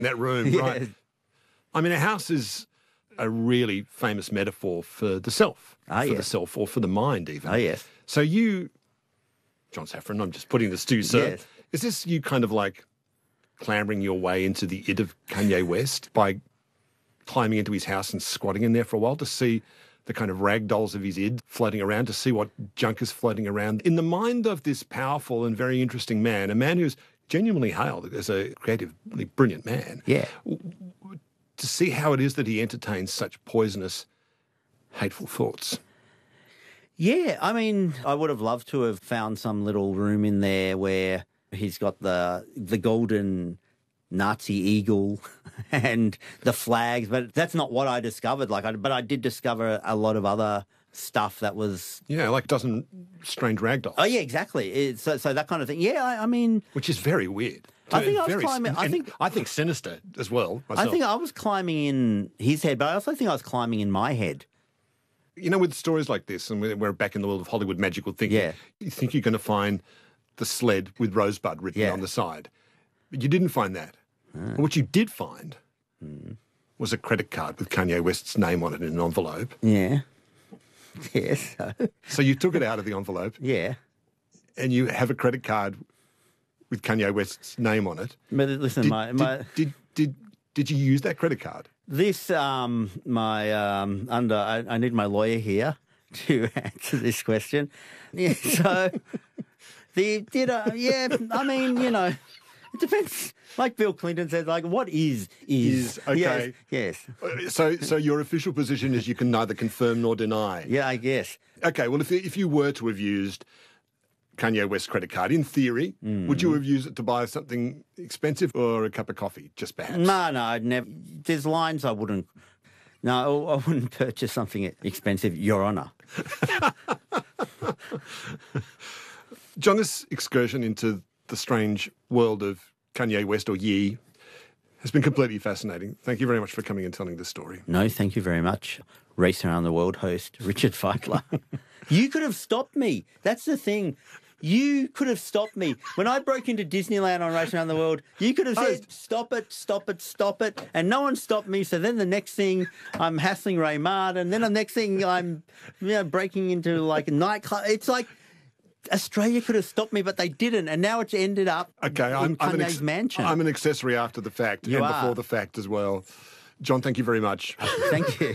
that room, right? I mean, a house is a really famous metaphor for the self, the self, or for the mind even. Oh, yes. So you, John Safran, I'm just putting this to you, sir. Yes. Is this you kind of like clambering your way into the id of Kanye West by climbing into his house and squatting in there for a while to see the kind of rag dolls of his id floating around, to see what junk is floating around? In the mind of this powerful and very interesting man, a man who's genuinely hailed as a creatively brilliant man. Yeah. To see how it is that he entertains such poisonous, hateful thoughts. Yeah, I mean, I would have loved to have found some little room in there where he's got the golden Nazi eagle and the flags, but that's not what I discovered. But I did discover a lot of other stuff that was... Yeah, like dozen strange rag dolls. Oh, yeah, exactly. So that kind of thing. Yeah, I mean... Which is very weird. I think I was climbing... I think sinister as well, myself. I think I was climbing in his head, but I also think I was climbing in my head. You know, with stories like this, and we're back in the world of Hollywood magical thinking, you think you're going to find the sled with Rosebud written on the side. But you didn't find that. What you did find was a credit card with Kanye West's name on it in an envelope. Yeah. Yes. So you took it out of the envelope. Yeah. And you have a credit card with Kanye West's name on it. But listen, did you use that credit card? This, I need my lawyer here to answer this question. Yeah, so, I mean, you know, it depends. Like Bill Clinton says, like, what is. Okay. Yes. So your official position is you can neither confirm nor deny. Yeah, I guess. Okay, well, if you were to have used Kanye West's credit card, in theory, would you have used it to buy something expensive or a cup of coffee, just perhaps? No, I'd never. There's lines I wouldn't. No, I wouldn't purchase something expensive, Your Honour. John, this excursion into the strange world of Kanye West, or Ye, has been completely fascinating. Thank you very much for coming and telling this story. No, thank you very much. Race Around the World host, Richard Feitler. You could have stopped me. That's the thing. You could have stopped me. When I broke into Disneyland on Race Around the World, you could have said, stop it, stop it, stop it. And no one stopped me. So then the next thing, I'm hassling Raymond. And then the next thing, I'm breaking into like a nightclub. It's like Australia could have stopped me, but they didn't. And now it's ended up in Kanye's mansion. I'm an accessory after the fact and before the fact as well. John, thank you very much. Thank you.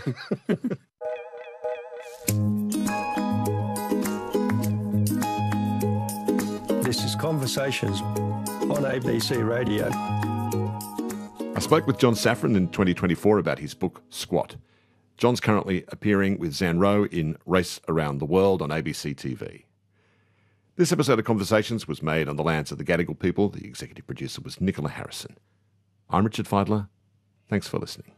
This is Conversations on ABC Radio. I spoke with John Safran in 2024 about his book, Squat. John's currently appearing with Zan Rowe in Race Around the World on ABC TV. This episode of Conversations was made on the lands of the Gadigal people. The executive producer was Nicola Harrison. I'm Richard Feidler. Thanks for listening.